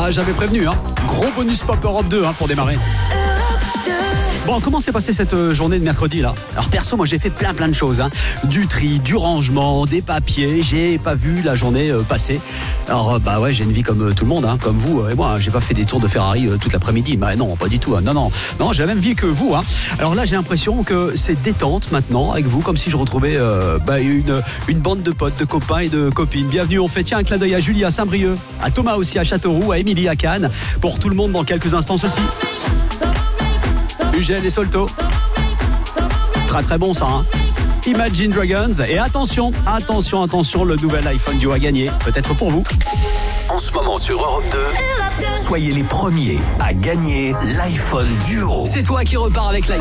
j'avais prévenu, hein. Gros bonus pop Europe 2 pour démarrer. Bon, comment s'est passée cette journée de mercredi là? Alors perso, moi j'ai fait plein de choses, hein. Du tri, du rangement, des papiers. J'ai pas vu la journée passer. Alors ouais, j'ai une vie comme tout le monde, hein, comme vous et moi. J'ai pas fait des tours de Ferrari toute l'après-midi. Bah non, pas du tout. Hein. Non, j'ai la même vie que vous. Hein. Alors là, j'ai l'impression que c'est détente maintenant avec vous, comme si je retrouvais une bande de potes, de copains et de copines. Bienvenue. On fait un clin d'œil à Julie à Saint-Brieuc, à Thomas aussi à Châteauroux, à Émilie à Cannes. Pour tout le monde dans quelques instants ceci. Ugel et Solto. Très bon ça, hein. Imagine Dragons. Et attention, le nouvel iPhone Duo à gagner. Peut-être pour vous. En ce moment sur Europe 2, soyez les premiers à gagner l'iPhone Duo. C'est toi qui repars avec l'iPhone.